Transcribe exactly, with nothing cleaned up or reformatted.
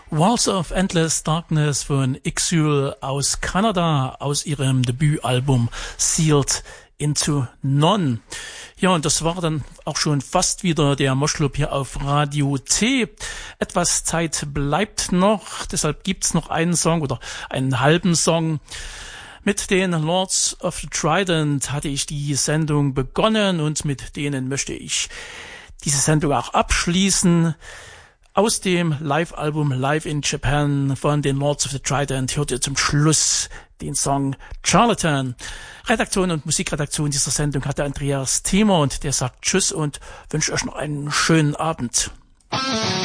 Walls of Endless Darkness von Exile aus Kanada, aus ihrem Debütalbum Sealed into None. Ja, und das war dann auch schon fast wieder der Moschclub hier auf Radio T. Etwas Zeit bleibt noch, deshalb gibt's noch einen Song oder einen halben Song. Mit den Lords of the Trident hatte ich die Sendung begonnen und mit denen möchte ich diese Sendung auch abschließen. Aus dem Live-Album Live in Japan von den Lords of the Trident hört ihr zum Schluss den Song Charlatan. Redaktion und Musikredaktion dieser Sendung hatte Andreas Thiemer und der sagt Tschüss und wünsche euch noch einen schönen Abend.